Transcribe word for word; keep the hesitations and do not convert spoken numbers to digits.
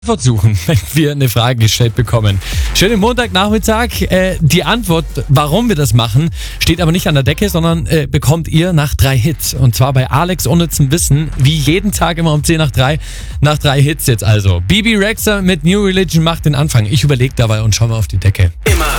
Antwort suchen, wenn wir eine Frage gestellt bekommen. Schönen Montagnachmittag. Äh, die Antwort, warum wir das machen, steht aber nicht an der Decke, sondern äh, bekommt ihr nach drei Hits. Und zwar bei Alex unnützem Wissen, wie jeden Tag immer um zehn nach drei, nach drei Hits jetzt also. Bibi Rexha mit New Religion macht den Anfang. Ich überlege dabei und schau mal auf die Decke. Immer